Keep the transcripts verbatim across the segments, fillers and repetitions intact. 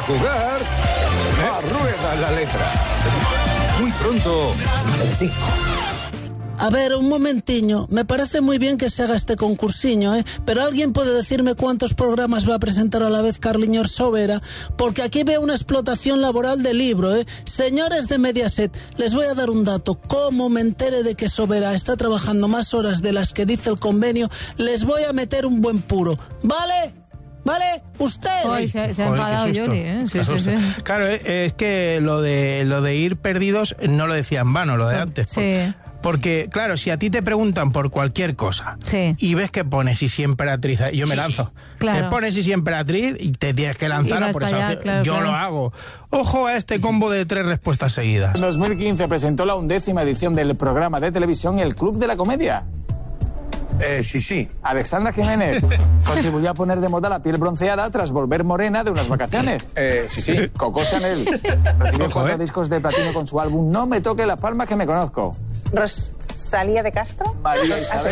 jugar a Rueda la Letra. Muy pronto, el cinco. A ver, un momentiño. Me parece muy bien que se haga este concursiño, ¿eh? Pero ¿alguien puede decirme cuántos programas va a presentar a la vez Carliños Sobera? Porque aquí veo una explotación laboral de libro, ¿eh? Señores de Mediaset, les voy a dar un dato. Como me entere de que Sobera está trabajando más horas de las que dice el convenio, les voy a meter un buen puro. ¿Vale? ¿Vale? ¿Usted? Hoy se, se ha enfadado Yoli, ¿eh? Sí, sí, sí. Claro, es que lo de, lo de ir perdidos no lo decía en vano, lo de antes. Sí. Porque, claro, si a ti te preguntan por cualquier cosa sí. y ves que pones y si emperatriz, yo me lanzo. Claro. Te pones y si emperatriz y te tienes que lanzar a por esa allá, opción. claro, yo claro. lo hago. Ojo a este combo de tres respuestas seguidas. En dos mil quince presentó la undécima edición del programa de televisión El Club de la Comedia. Eh, sí, sí. Alexandra Jiménez contribuyó a poner de moda la piel bronceada tras volver morena de unas vacaciones. Eh, sí, sí. Coco Chanel recibió Ojo, cuatro ¿eh? discos de platino con su álbum No me toque la palma que me conozco. ¿Rosalía de Castro? María Isabel.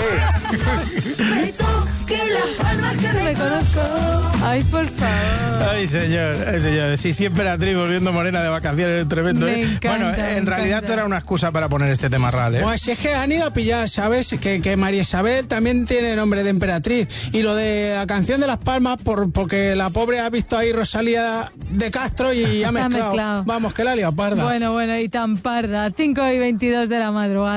Me conozco. Ay, por favor. Ay, señor, ay, señor. Sí, sí, emperatriz volviendo morena de vacaciones, tremendo. Me ¿eh? encanta, bueno, en me realidad encanta. esto era una excusa para poner este tema real, ¿eh? Pues es que han ido a pillar, ¿sabes? Que, que María Isabel también tiene nombre de emperatriz. Y lo de la canción de Las Palmas, por, porque la pobre ha visto ahí Rosalía de Castro y ha Ha mezclado. mezclado. Vamos, que la ha liado parda. Bueno, bueno, y tan parda. cinco y veintidós de la madrugada.